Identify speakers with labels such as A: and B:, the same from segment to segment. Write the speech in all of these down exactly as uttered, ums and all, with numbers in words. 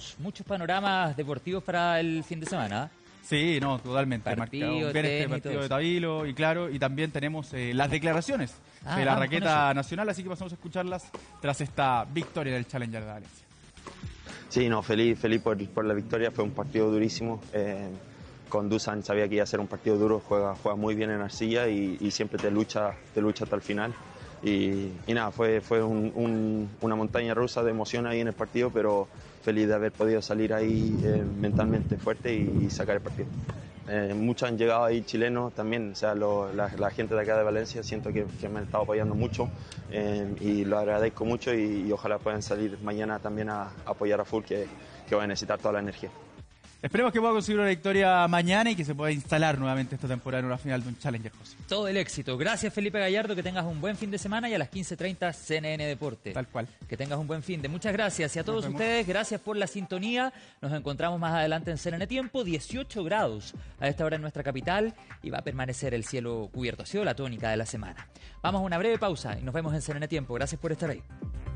A: tenemos muchos panoramas deportivos para el fin de semana.
B: Sí, no, totalmente.
A: Partido,
B: Marcado bien este partido de Tabilo y claro, y también tenemos eh, las declaraciones ah, de la raqueta nacional, así que pasamos a escucharlas tras esta victoria del Challenger de Valencia.
C: Sí, no, feliz, feliz por, por la victoria, fue un partido durísimo. Eh, con Dusan sabía que iba a ser un partido duro, juega, juega muy bien en arcilla y, y siempre te lucha, te lucha hasta el final. Y, y nada, fue, fue un, un, una montaña rusa de emoción ahí en el partido, pero feliz de haber podido salir ahí eh, mentalmente fuerte y, y sacar el partido. Eh, muchos han llegado ahí chilenos también, o sea, lo, la, la gente de acá de Valencia siento que, que me han estado apoyando mucho eh, y lo agradezco mucho y, y ojalá puedan salir mañana también a, a apoyar a full, que, que voy a necesitar toda la energía.
B: Esperemos que pueda conseguir una victoria mañana y que se pueda instalar nuevamente esta temporada en una final de un Challenger, José.
A: Todo el éxito. Gracias, Felipe Gallardo, que tengas un buen fin de semana y a las quince treinta C N N Deporte.
B: Tal cual.
A: Que tengas un buen fin de. Muchas gracias. Y a todos ustedes, gracias por la sintonía. Nos encontramos más adelante en C N N Tiempo. dieciocho grados a esta hora en nuestra capital y va a permanecer el cielo cubierto. Ha sido la tónica de la semana. Vamos a una breve pausa y nos vemos en C N N Tiempo. Gracias por estar ahí.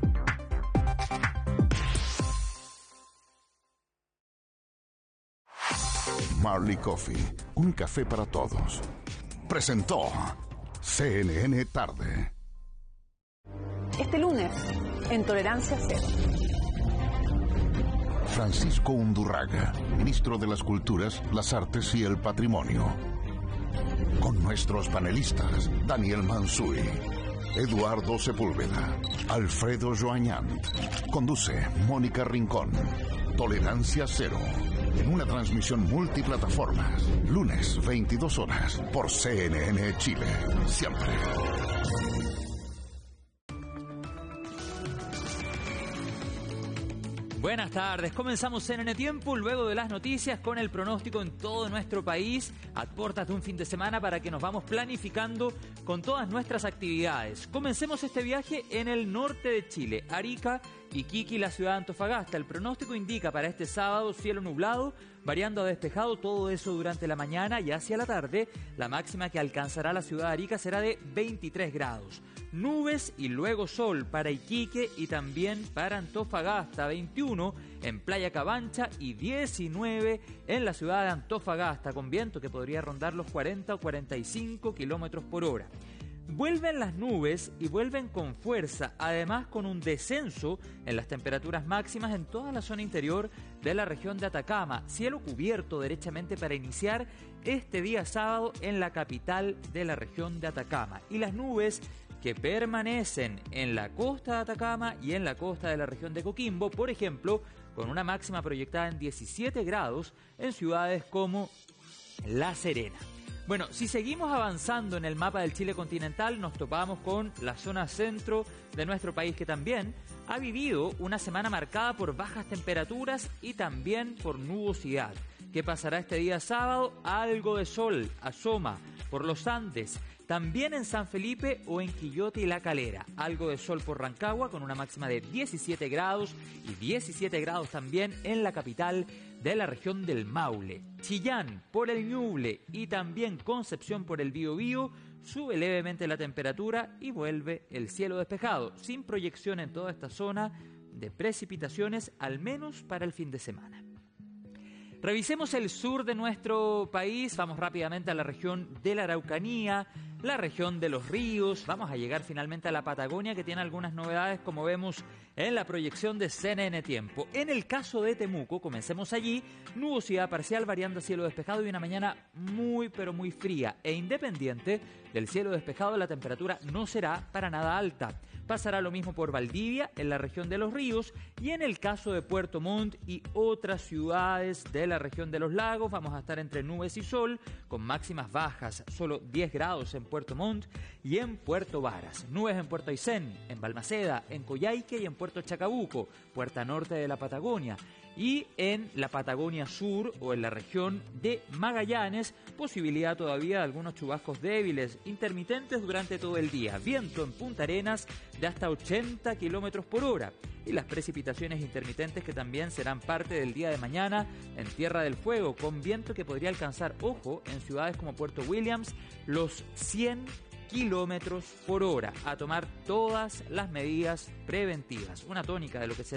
D: Marley Coffee, un café para todos. Presentó C N N Tarde.
E: Este lunes, en Tolerancia Cero.
D: Francisco Undurraga, ministro de las Culturas, las Artes y el Patrimonio. Con nuestros panelistas, Daniel Mansuy, Eduardo Sepúlveda, Alfredo Joañant. Conduce Mónica Rincón. Tolerancia Cero. En una transmisión multiplataformas. Lunes, veintidós horas, por C N N Chile. Siempre.
A: Buenas tardes, comenzamos C N N Tiempo luego de las noticias con el pronóstico en todo nuestro país a puertas de un fin de semana para que nos vamos planificando con todas nuestras actividades. Comencemos este viaje en el norte de Chile, Arica, Iquique y la ciudad de Antofagasta. El pronóstico indica para este sábado cielo nublado, variando a despejado, todo eso durante la mañana y hacia la tarde. La máxima que alcanzará la ciudad de Arica será de veintitrés grados. Nubes y luego sol para Iquique y también para Antofagasta, veintiuno en Playa Cabancha y diecinueve en la ciudad de Antofagasta, con viento que podría rondar los cuarenta o cuarenta y cinco kilómetros por hora. Vuelven las nubes y vuelven con fuerza, además con un descenso en las temperaturas máximas en toda la zona interior de la región de Atacama. Cielo cubierto derechamente para iniciar este día sábado en la capital de la región de Atacama. Y las nubes que permanecen en la costa de Atacama y en la costa de la región de Coquimbo, por ejemplo, con una máxima proyectada en diecisiete grados en ciudades como La Serena. Bueno, si seguimos avanzando en el mapa del Chile continental, nos topamos con la zona centro de nuestro país, que también ha vivido una semana marcada por bajas temperaturas y también por nubosidad. ¿Qué pasará este día sábado? Algo de sol asoma por los Andes, también en San Felipe o en Quillota y La Calera. Algo de sol por Rancagua con una máxima de diecisiete grados y diecisiete grados también en la capital de la región del Maule. Chillán por el Ñuble y también Concepción por el Biobío, sube levemente la temperatura y vuelve el cielo despejado, sin proyección en toda esta zona de precipitaciones, al menos para el fin de semana. Revisemos el sur de nuestro país, vamos rápidamente a la región de la Araucanía, la región de los ríos, vamos a llegar finalmente a la Patagonia, que tiene algunas novedades como vemos en la proyección de C N N Tiempo. En el caso de Temuco, comencemos allí, nubosidad parcial variando a cielo despejado y una mañana muy pero muy fría, e independiente del cielo despejado la temperatura no será para nada alta. Pasará lo mismo por Valdivia, en la región de los ríos, y en el caso de Puerto Montt y otras ciudades de la región de los lagos, vamos a estar entre nubes y sol, con máximas bajas, solo diez grados en Puerto Montt y en Puerto Varas. Nubes en Puerto Aysén, en Balmaceda, en Coyhaique y en Puerto Chacabuco, puerta norte de la Patagonia. Y en la Patagonia Sur o en la región de Magallanes, posibilidad todavía de algunos chubascos débiles, intermitentes durante todo el día. Viento en Punta Arenas de hasta ochenta kilómetros por hora. Y las precipitaciones intermitentes que también serán parte del día de mañana en Tierra del Fuego, con viento que podría alcanzar, ojo, en ciudades como Puerto Williams, los cien kilómetros por hora. A tomar todas las medidas preventivas. Una tónica de lo que será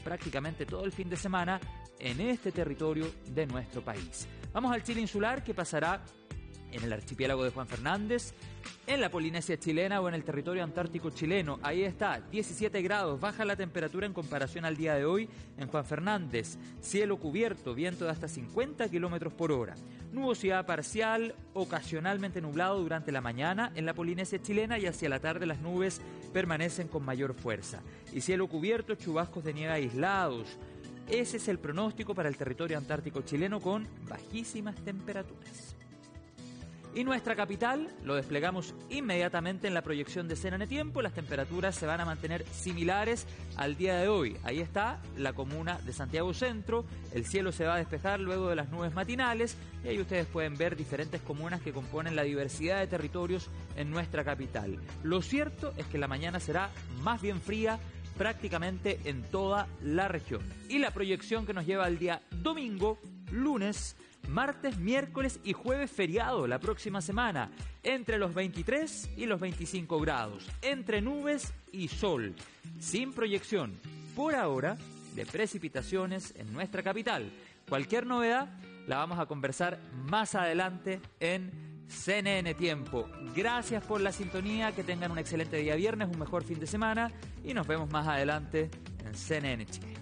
A: prácticamente todo el fin de semana en este territorio de nuestro país. Vamos al Chile insular, que pasará en el archipiélago de Juan Fernández, en la Polinesia chilena o en el territorio antártico chileno. Ahí está, diecisiete grados, baja la temperatura en comparación al día de hoy en Juan Fernández. Cielo cubierto, viento de hasta cincuenta kilómetros por hora. Nubosidad parcial, ocasionalmente nublado durante la mañana en la Polinesia chilena, y hacia la tarde las nubes permanecen con mayor fuerza. Y cielo cubierto, chubascos de nieve aislados. Ese es el pronóstico para el territorio antártico chileno con bajísimas temperaturas. Y nuestra capital lo desplegamos inmediatamente en la proyección de C N N Tiempo. Las temperaturas se van a mantener similares al día de hoy. Ahí está la comuna de Santiago Centro. El cielo se va a despejar luego de las nubes matinales. Y ahí ustedes pueden ver diferentes comunas que componen la diversidad de territorios en nuestra capital. Lo cierto es que la mañana será más bien fría prácticamente en toda la región. Y la proyección que nos lleva al día domingo, lunes, martes, miércoles y jueves feriado la próxima semana, entre los veintitrés y los veinticinco grados, entre nubes y sol, sin proyección, por ahora, de precipitaciones en nuestra capital. Cualquier novedad la vamos a conversar más adelante en C N N Tiempo. Gracias por la sintonía, que tengan un excelente día viernes, un mejor fin de semana y nos vemos más adelante en C N N Chile.